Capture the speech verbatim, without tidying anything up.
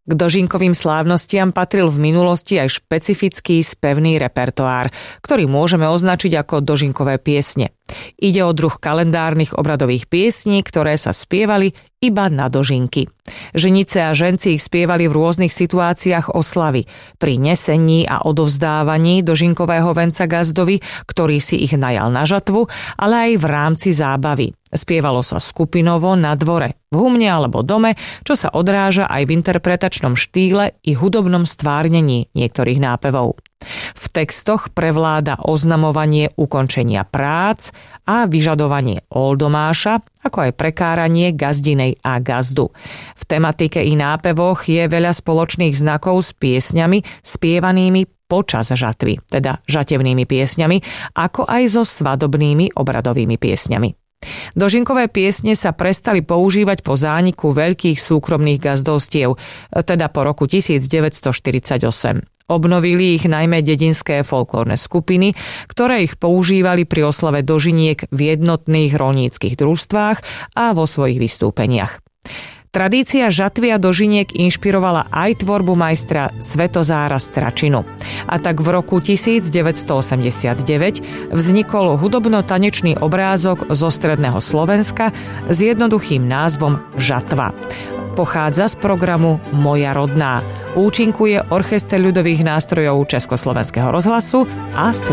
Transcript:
K dožinkovým slávnostiam patril v minulosti aj špecifický spevný repertoár, ktorý môžeme označiť ako dožinkové piesne. Ide o druh kalendárnych obradových piesní, ktoré sa spievali iba na dožinky. Ženice a ženci ich spievali v rôznych situáciách oslavy, pri nesení a odovzdávaní dožinkového venca gazdovi, ktorý si ich najal na žatvu, ale aj v rámci zábavy. Spievalo sa skupinovo na dvore, v humne alebo dome, čo sa odráža aj v interpretačnom štýle i hudobnom stvárnení niektorých nápevov. V textoch prevláda oznamovanie ukončenia prác a vyžadovanie oldomáša, ako aj prekáranie gazdinej a gazdu. V tematike i nápevoch je veľa spoločných znakov s piesňami spievanými počas žatvy, teda žatevnými piesňami, ako aj so svadobnými obradovými piesňami. Dožinkové piesne sa prestali používať po zániku veľkých súkromných gazdovstiev, teda po roku devätnásťstoštyridsaťosem. Obnovili ich najmä dedinské folklórne skupiny, ktoré ich používali pri oslave dožiniek v jednotných roľníckych družstvách a vo svojich vystúpeniach. Tradícia žatvy a dožiniek inšpirovala aj tvorbu majstra Svetozára Stračinu. A tak v roku devätnásťstoosemdesiatdeväť vznikol hudobno-tanečný obrázok zo stredného Slovenska s jednoduchým názvom Žatva. Pochádza z programu Moja rodná. Účinkuje Orchester ľudových nástrojov Československého rozhlasu a